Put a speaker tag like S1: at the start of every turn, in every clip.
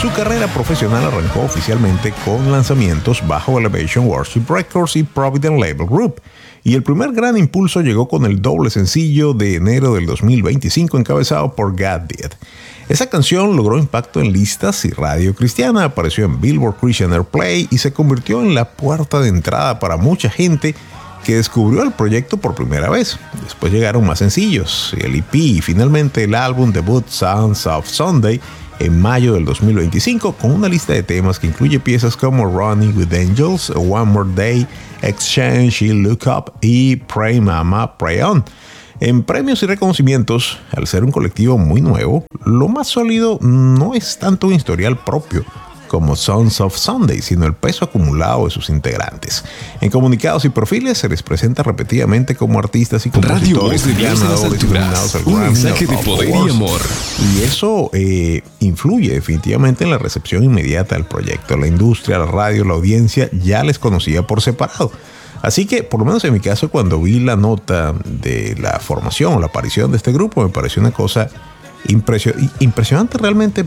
S1: Su carrera profesional arrancó oficialmente con lanzamientos bajo Elevation Worship Records y Provident Label Group, y el primer gran impulso llegó con el doble sencillo de enero del 2025 encabezado por God Did. Esa canción logró impacto en listas y radio cristiana, apareció en Billboard Christian Airplay y se convirtió en la puerta de entrada para mucha gente que descubrió el proyecto por primera vez. Después llegaron más sencillos, el EP y finalmente el álbum debut Sounds of Sunday en mayo del 2025, con una lista de temas que incluye piezas como Running with Angels, One More Day, Exchange y Look Up y Pray Mama, Pray On. En premios y reconocimientos, al ser un colectivo muy nuevo, lo más sólido no es tanto un historial propio como Sons of Sunday, sino el peso acumulado de sus integrantes. En comunicados y perfiles se les presenta repetidamente como artistas y compositores ganadores y nominados al Grammy,
S2: un mensaje de poder y amor.
S1: Y eso influye definitivamente en la recepción inmediata del proyecto. La industria, la radio, la audiencia ya les conocía por separado. Así que, por lo menos en mi caso, cuando vi la nota de la formación o la aparición de este grupo, me pareció una cosa impresionante, realmente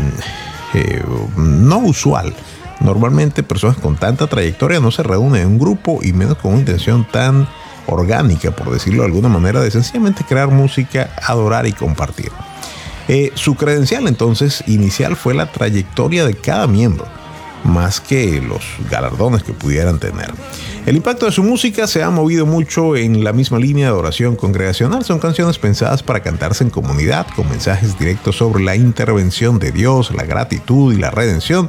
S1: no usual. Normalmente personas con tanta trayectoria no se reúnen en un grupo, y menos con una intención tan orgánica, por decirlo de alguna manera, de sencillamente crear música, adorar y compartir. Su credencial entonces inicial fue la trayectoria de cada miembro, más que los galardones que pudieran tener. El impacto de su música se ha movido mucho en la misma línea de adoración congregacional. Son canciones pensadas para cantarse en comunidad, con mensajes directos sobre la intervención de Dios, la gratitud y la redención.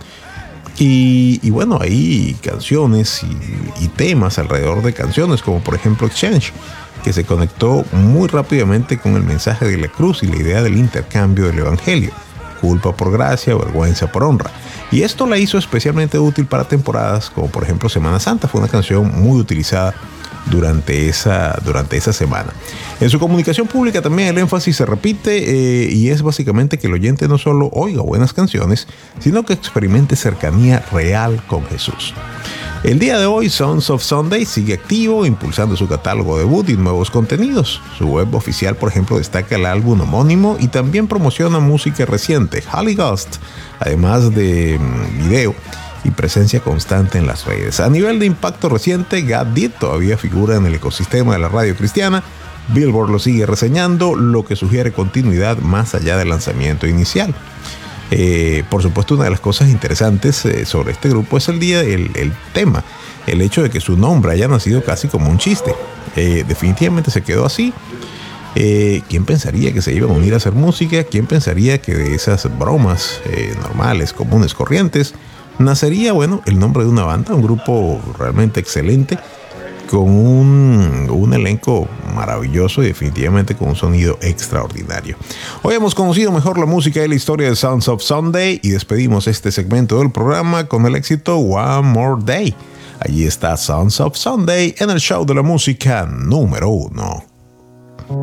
S1: Y bueno, hay canciones y temas alrededor de canciones, como por ejemplo Exchange, que se conectó muy rápidamente con el mensaje de la cruz y la idea del intercambio del evangelio. Culpa por gracia, vergüenza por honra. Y esto la hizo especialmente útil para temporadas como por ejemplo Semana Santa. Fue una canción muy utilizada durante esa semana. En su comunicación pública también el énfasis se repite y es básicamente que el oyente no solo oiga buenas canciones, sino que experimente cercanía real con Jesús. El día de hoy, Sons of Sunday sigue activo, impulsando su catálogo debut y nuevos contenidos. Su web oficial, por ejemplo, destaca el álbum homónimo y también promociona música reciente, Holy Ghost, además de video y presencia constante en las redes. A nivel de impacto reciente, God Did todavía figura en el ecosistema de la radio cristiana. Billboard lo sigue reseñando, lo que sugiere continuidad más allá del lanzamiento inicial. Por supuesto, una de las cosas interesantes sobre este grupo es el tema, el hecho de que su nombre haya nacido casi como un chiste. Definitivamente se quedó así. ¿Quién pensaría que se iban a unir a hacer música? ¿Quién pensaría que de esas bromas normales, comunes, corrientes, nacería, bueno, el nombre de una banda, un grupo realmente excelente, con un elenco maravilloso y definitivamente con un sonido extraordinario. Hoy hemos conocido mejor la música y la historia de Sounds of Sunday y despedimos este segmento del programa con el éxito One More Day. Allí está Sounds of Sunday en el show de la música número 1.